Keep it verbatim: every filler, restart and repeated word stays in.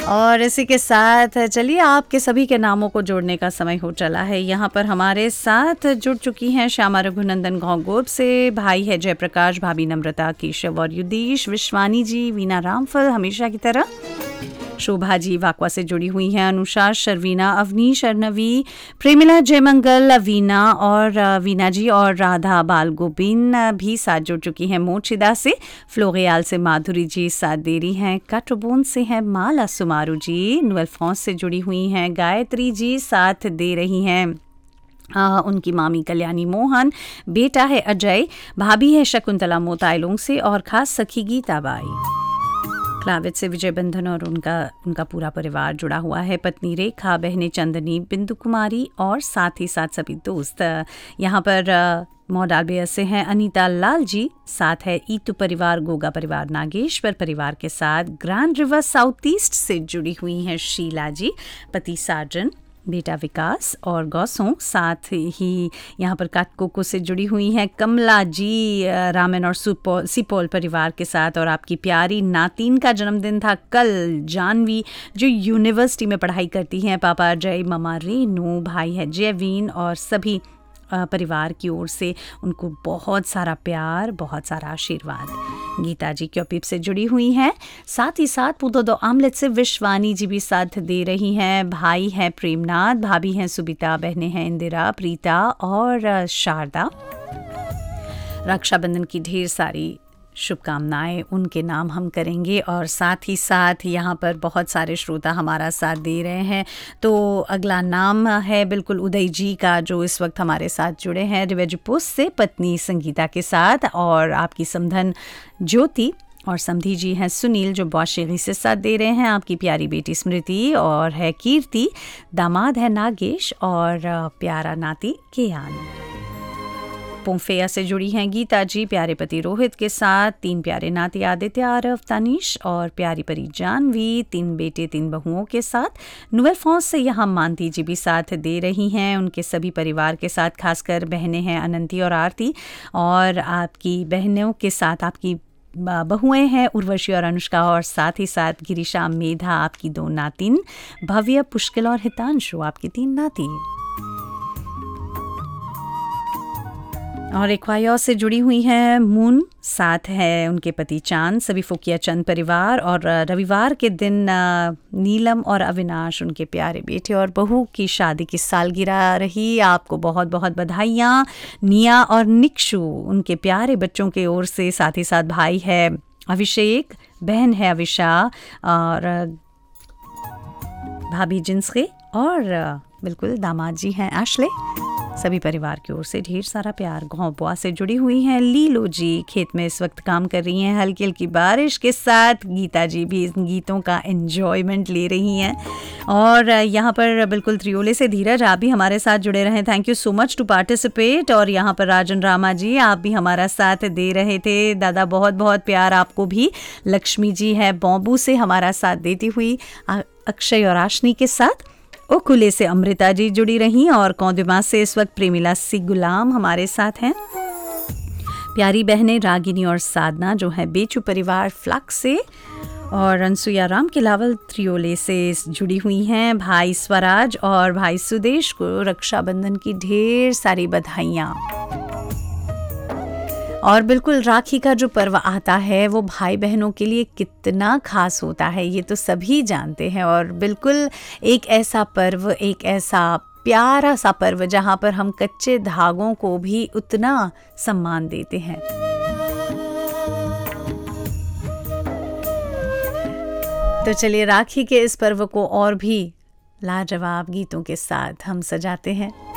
और इसी के साथ चलिए आपके सभी के नामों को जोड़ने का समय हो चला है। यहाँ पर हमारे साथ जुड़ चुकी हैं श्यामा रघुनंदन घोंगोब से, भाई है जयप्रकाश, भाभी नम्रता, केशव और युदीश, विश्वानी जी, वीना रामफल हमेशा की तरह, शोभा जी वाकवा से जुड़ी हुई हैं, अनुषा, शर्वीना, अवनीश, अर्नवी, प्रेमिला, जयमंगल, वीना और वीना जी और राधा बाल गोबिन भी साथ जुड़ चुकी हैं मोचिदा से, फ्लोरियाल से माधुरी जी साथ दे रही हैं, काटोबोन से हैं माला सुमारू जी, नुएल्फॉन्स से जुड़ी हुई हैं गायत्री जी साथ दे रही हैं। आ, उनकी मामी कल्याणी मोहन, बेटा है अजय, भाभी है शकुंतला मोताइलोंग से और खास सखी गीता बाई क्लावित से विजय बंधन और उनका उनका पूरा परिवार जुड़ा हुआ है, पत्नी रेखा, बहनें चंदनी, बिंदु कुमारी और साथ ही साथ सभी दोस्त। यहाँ पर मॉडालबेयर से हैं अनीता लाल जी, साथ है ईतू परिवार, गोगा परिवार, नागेश्वर परिवार के साथ, ग्रैंड रिवर साउथ ईस्ट से जुड़ी हुई हैं शीला जी, पति साजन, बेटा विकास और गौसों, साथ ही यहाँ पर काटकोको से जुड़ी हुई हैं कमला जी, रामन और सुपौल सिपौल परिवार के साथ, और आपकी प्यारी नातिन का जन्मदिन था कल, जानवी जो यूनिवर्सिटी में पढ़ाई करती हैं, पापा जय, ममा रेनू, भाई है जयवीन और सभी परिवार की ओर से उनको बहुत सारा प्यार, बहुत सारा आशीर्वाद। गीता जी क्योपिप से जुड़ी हुई हैं, साथ ही साथ पूदो दो आमलेट से विश्वानी जी भी साथ दे रही हैं, भाई हैं प्रेमनाथ, भाभी हैं सुबिता, बहनें हैं इंदिरा, प्रीता और शारदा। रक्षाबंधन की ढेर सारी शुभकामनाएं उनके नाम हम करेंगे, और साथ ही साथ यहाँ पर बहुत सारे श्रोता हमारा साथ दे रहे हैं। तो अगला नाम है बिल्कुल उदय जी का, जो इस वक्त हमारे साथ जुड़े हैं रिवेजपुस से, पत्नी संगीता के साथ, और आपकी समधन ज्योति और समधी जी हैं सुनील जो बौशेरी से साथ दे रहे हैं, आपकी प्यारी बेटी स्मृति और है कीर्ति, दामाद है नागेश और प्यारा नाती केयान। पोम्फेया से जुड़ी हैं गीता जी, प्यारे पति रोहित के साथ, तीन प्यारे नाती आदित्य, आरव, तानिश और प्यारी परी जानवी, तीन बेटे तीन बहुओं के साथ। नुएल्फॉन्स से यहाँ मानती जी भी साथ दे रही हैं उनके सभी परिवार के साथ, खासकर बहनें हैं अनंती और आरती, और आपकी बहनों के साथ आपकी बहुएं हैं उर्वशी और अनुष्का, और साथ ही साथ गिरिशा, मेधा आपकी दो नातिन, भव्य, पुष्किल और हितांशु आपकी तीन नाती। और एक्वायो से जुड़ी हुई हैं मून, साथ है उनके पति चांद, सभी फोकिया चंद परिवार, और रविवार के दिन नीलम और अविनाश उनके प्यारे बेटे और बहू की शादी की सालगिरह रही। आपको बहुत बहुत बधाइयाँ। निया और निक्षु उनके प्यारे बच्चों के ओर से, साथ ही साथ भाई है अभिषेक, बहन है अविशा और भाभी जिन्सके, और बिल्कुल दामाद जी हैं एशले। सभी परिवार की ओर से ढेर सारा प्यार। घोंपुआ से जुड़ी हुई हैं लीलो जी, खेत में इस वक्त काम कर रही हैं हल्की हल्की बारिश के साथ। गीता जी भी इन गीतों का एंजॉयमेंट ले रही हैं। और यहाँ पर बिल्कुल त्रियोले से धीरज, आप भी हमारे साथ जुड़े रहें, thank you so much to participate. और यहाँ पर राजन रामा जी, आप भी हमारा साथ दे रहे थे, दादा बहुत बहुत प्यार आपको भी। लक्ष्मी जी है बॉम्बू से हमारा साथ देती हुई, अक्षय और आशनी के साथ। ओकुले से अमृता जी जुड़ी रही, और कौंदिमा से इस वक्त प्रेमिला सी गुलाम हमारे साथ हैं। प्यारी बहनें रागिनी और साधना जो है बेचू परिवार फ्लक्स से, और अनसुया राम के लावल त्रियोले से जुड़ी हुई हैं। भाई स्वराज और भाई सुदेश को रक्षाबंधन की ढेर सारी बधाइयाँ। और बिल्कुल राखी का जो पर्व आता है वो भाई बहनों के लिए कितना खास होता है ये तो सभी जानते हैं, और बिल्कुल एक ऐसा पर्व, एक ऐसा प्यारा सा पर्व जहाँ पर हम कच्चे धागों को भी उतना सम्मान देते हैं। तो चलिए राखी के इस पर्व को और भी लाजवाब गीतों के साथ हम सजाते हैं।